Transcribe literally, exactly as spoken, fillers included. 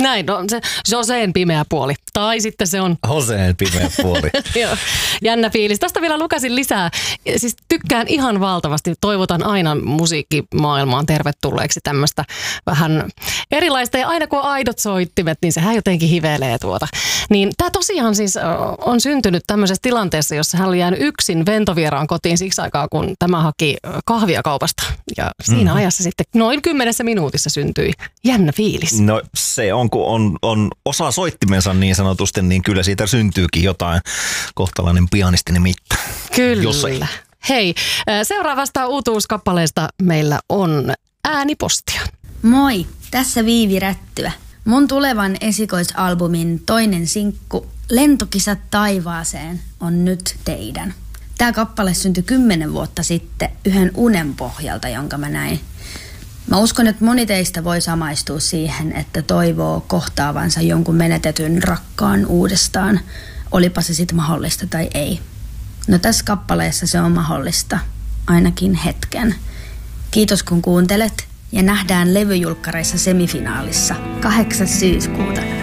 Näin, no se Joseen pimeä puoli. Tai sitten se on... Joseen pimeä puoli. Joo, jännä fiilis. Tästä vielä lukasin lisää. Siis tykkään ihan valtavasti. Toivotan aina musiikkimaailmaan tervetulleeksi tämmöistä vähän erilaista. Ja aina kun on aidot soittimet, niin sehän jotenkin hivelee tuota. Niin tämä tosiaan siis on syntynyt tämmöisessä tilanteessa, jossa hän oli jäänyt yksin ventovieraan kotiin siksi aikaa, kun tämä haki kahvia kaupasta. Ja siinä mm-hmm. ajassa sitten noin kymmenessä minuutissa syntyi jännä fiilis. No se on, kun on, on osa soittimensa niin sanotusti, niin kyllä siitä syntyykin jotain kohtalainen pianisti nimittäin. Kyllä. Jossain. Hei, seuraavasta uutuuskappaleesta meillä on äänipostia. Moi, tässä Viivi Rättyä. Mun tulevan esikoisalbumin toinen sinkku Lentokisat taivaaseen on nyt teidän. Tää kappale syntyi kymmenen vuotta sitten yhden unen pohjalta, jonka mä näin. Mä uskon, että moni teistä voi samaistua siihen, että toivoo kohtaavansa jonkun menetetyn rakkaan uudestaan, olipa se sitten mahdollista tai ei. No tässä kappaleessa se on mahdollista, ainakin hetken. Kiitos kun kuuntelet ja nähdään levyjulkkareissa semifinaalissa kahdeksas syyskuuta.